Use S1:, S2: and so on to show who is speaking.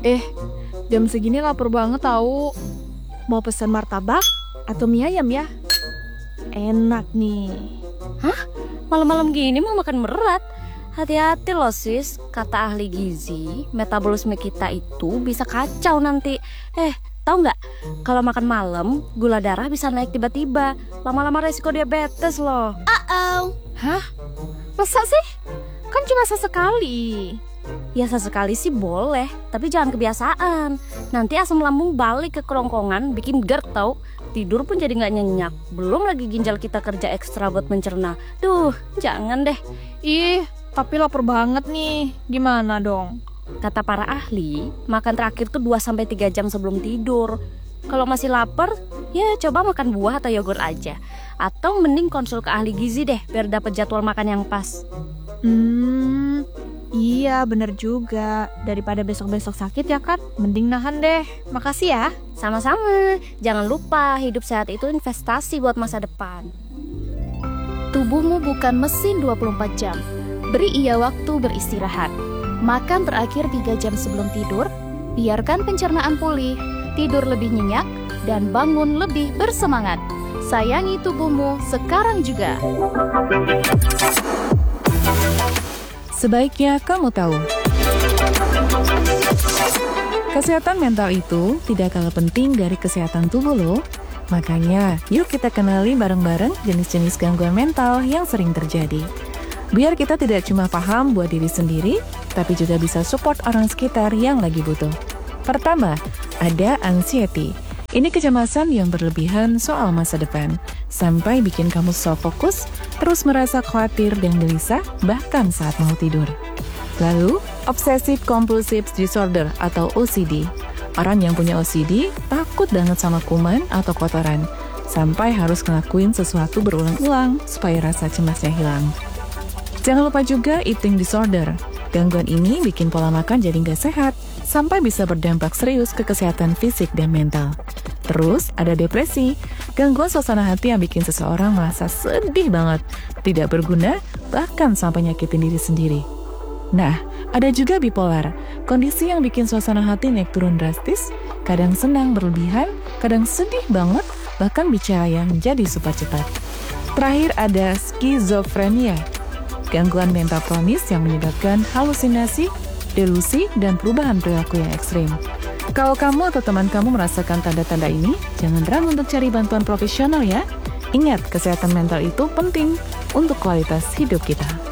S1: Eh, jam segini lapar banget tahu. Mau pesan martabak atau mie ayam ya? Enak nih.
S2: Malam-malam gini mau makan berat. Hati-hati loh sis, kata ahli gizi, metabolisme kita itu bisa kacau nanti. Tahu nggak? Kalau makan malam, gula darah bisa naik tiba-tiba. Lama-lama resiko diabetes loh.
S1: Hah? Masa sih? Kan cuma sesekali.
S2: Ya sesekali sih boleh, tapi jangan kebiasaan. Nanti asam lambung balik ke kerongkongan, bikin GERD tau. Tidur pun jadi nggak nyenyak. Belum lagi ginjal kita kerja ekstra buat mencerna. Duh, jangan deh.
S1: Ih, tapi lapar banget nih. Gimana dong?
S2: Kata para ahli, makan terakhir tuh 2-3 jam sebelum tidur. Kalau masih lapar, ya coba makan buah atau yogurt aja. Atau mending konsul ke ahli gizi deh, biar dapet jadwal makan yang pas.
S1: Iya bener juga. Daripada besok-besok sakit ya kan, mending nahan deh. Makasih ya.
S2: Sama-sama, jangan lupa hidup sehat itu investasi buat masa depan.
S3: Tubuhmu bukan mesin 24 jam. Beri ia waktu beristirahat. Makan terakhir 3 jam sebelum tidur. Biarkan pencernaan pulih, tidur lebih nyenyak, dan bangun lebih bersemangat. Sayangi tubuhmu sekarang juga.
S4: Sebaiknya kamu tahu, kesehatan mental itu tidak kalah penting dari kesehatan tubuh loh. Makanya, yuk kita kenali bareng-bareng jenis-jenis gangguan mental yang sering terjadi. Biar kita tidak cuma paham buat diri sendiri, tapi juga bisa support orang sekitar yang lagi butuh. Pertama, ada anxiety. Ini kecemasan yang berlebihan soal masa depan, sampai bikin kamu so fokus, terus merasa khawatir dan gelisah, bahkan saat mau tidur. Lalu, obsessive compulsive disorder atau OCD. Orang yang punya OCD takut banget sama kuman atau kotoran, sampai harus ngelakuin sesuatu berulang-ulang supaya rasa cemasnya hilang. Jangan lupa juga eating disorder. Gangguan ini bikin pola makan jadi nggak sehat, sampai bisa berdampak serius ke kesehatan fisik dan mental. Terus ada depresi, gangguan suasana hati yang bikin seseorang merasa sedih banget, tidak berguna, bahkan sampai nyakitin diri sendiri. Nah, ada juga bipolar, kondisi yang bikin suasana hati naik turun drastis, kadang senang berlebihan, kadang sedih banget, bahkan bicara yang jadi super cepat. Terakhir ada skizofrenia, gangguan mental kronis yang menyebabkan halusinasi, delusi, dan perubahan perilaku yang ekstrim. Kalau kamu atau teman kamu merasakan tanda-tanda ini, jangan ragu untuk cari bantuan profesional ya. Ingat, kesehatan mental itu penting untuk kualitas hidup kita.